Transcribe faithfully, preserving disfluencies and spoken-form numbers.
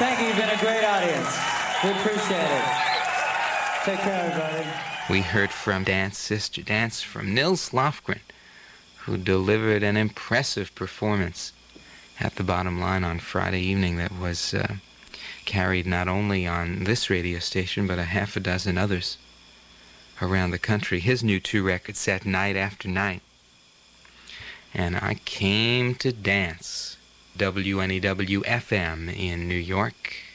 Thank you. You've been a great audience. We appreciate it. Take care, everybody. We heard from Dance Sister Dance from Nils Lofgren, who delivered an impressive performance at the Bottom Line on Friday evening that was uh, carried not only on this radio station, but a half a dozen others around the country. His new two record set, Night After Night. And I Came to Dance, W N E W F M in New York,